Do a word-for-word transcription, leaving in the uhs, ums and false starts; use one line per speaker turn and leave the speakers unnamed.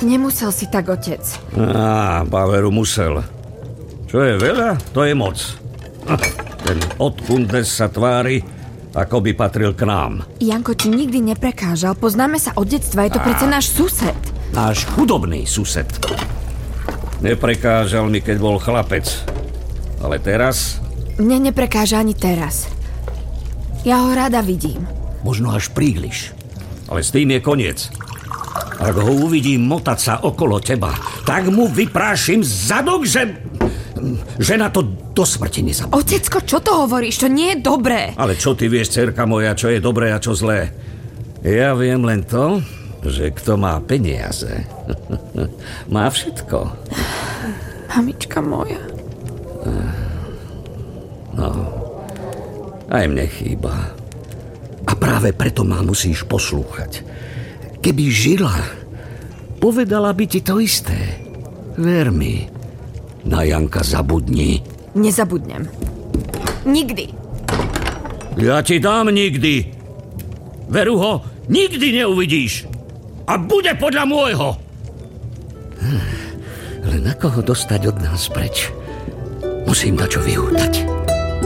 Nemusel si tak, otec.
Á, Baveru musel. Čo je veľa, to je moc. Ten odkundes sa tvári, ako by patril k nám.
Janko ti nikdy neprekážal. Poznáme sa od detstva, je to predsa náš sused.
Náš chudobný sused. Neprekážal mi, keď bol chlapec. Ale teraz...
Mne neprekáža ani teraz. Ja ho rada vidím.
Možno až príliš. Ale s tým je koniec. Ak ho uvidím motať sa okolo teba, tak mu vyprášim zadok, že... že na to do smrti nezabudne.
Otecko, čo to hovoríš? To nie je dobré.
Ale čo ty vieš, dcerka moja, čo je dobré a čo zlé? Ja viem len to, že kto má peniaze, má všetko.
Mamička moja.
No, aj mne chýba. A práve preto ma musíš poslúchať. Keby žila, povedala by ti to isté. Ver mi, na Janka zabudni.
Nezabudnem. Nikdy.
Ja ti dám nikdy. Veru ho nikdy neuvidíš. A bude podľa môjho. Len ako ho dostať od nás preč? Musím dačo vyhútať.